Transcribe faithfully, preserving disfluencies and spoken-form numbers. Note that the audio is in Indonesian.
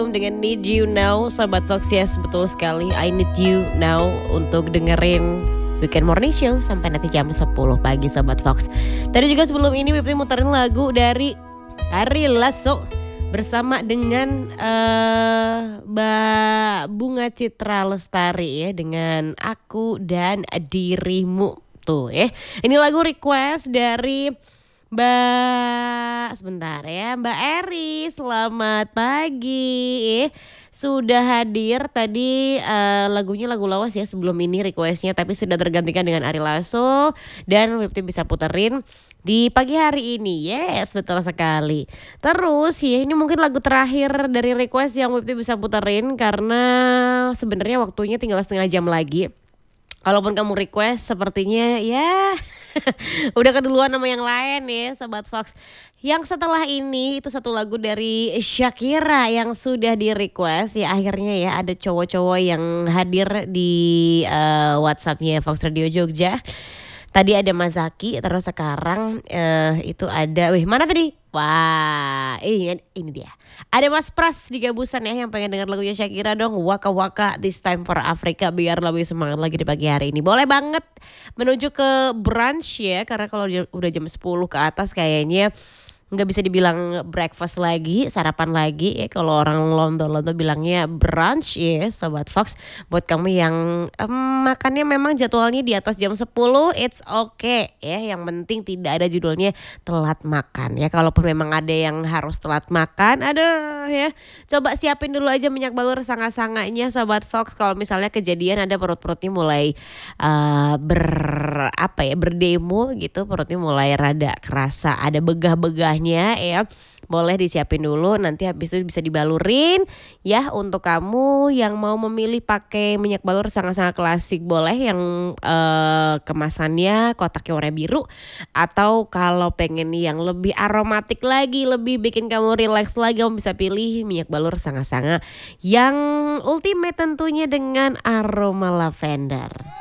Dengan Need You Now, Sobat Fox, yes betul sekali, I need you now untuk dengerin Weekend Morning Show sampai nanti jam sepuluh pagi Sobat Fox. Tadi juga sebelum ini Wipti muterin lagu dari Ari Lasso bersama dengan uh, Mbak Bunga Citra Lestari ya, dengan Aku dan Dirimu. Tuh ya, ini lagu request dari Mbak, sebentar ya, Mbak Eri, selamat pagi. Sudah hadir tadi uh, lagunya lagu lawas ya sebelum ini requestnya, tapi sudah tergantikan dengan Ari Lasso dan Wipti bisa puterin di pagi hari ini. Yes, betul sekali. Terus ya ini mungkin lagu terakhir dari request yang Wipti bisa puterin karena sebenarnya waktunya tinggal setengah jam lagi. Kalaupun kamu request sepertinya ya udah keduluan sama yang lain ya Sobat Fox. Yang setelah ini itu satu lagu dari Shakira yang sudah di request ya, akhirnya ya ada cowok-cowok yang hadir di uh, WhatsAppnya Fox Radio Jogja. Tadi ada Mas Zaki, terus sekarang uh, itu ada, wih mana tadi? Wah ini, ini dia. Ada Mas Pras di Gabusan ya yang pengen dengar lagunya Shakira dong. Waka Waka This Time for Africa, biar lebih semangat lagi di pagi hari ini. Boleh banget menuju ke brunch ya, karena kalau udah jam sepuluh ke atas kayaknya nggak bisa dibilang breakfast lagi, sarapan lagi ya. Kalau orang London-London bilangnya brunch ya Sobat Fox. Buat kamu yang um, makannya memang jadwalnya di atas jam sepuluh, it's okay ya. Yang penting tidak ada judulnya telat makan ya. Kalaupun memang ada yang harus telat makan, aduh ya, coba siapin dulu aja minyak balur sanga-sanganya Sobat Fox. Kalau misalnya kejadian ada perut-perutnya mulai uh, ber apa ya berdemo gitu, perutnya mulai rada kerasa ada begah-begah ya, boleh disiapin dulu, nanti habis itu bisa dibalurin ya. Untuk kamu yang mau memilih pakai minyak balur sangat-sangat klasik, boleh yang uh, kemasannya kotaknya warna biru, atau kalau pengen yang lebih aromatik lagi, lebih bikin kamu relax lagi, kamu bisa pilih minyak balur sangat-sangat yang ultimate tentunya dengan aroma lavender.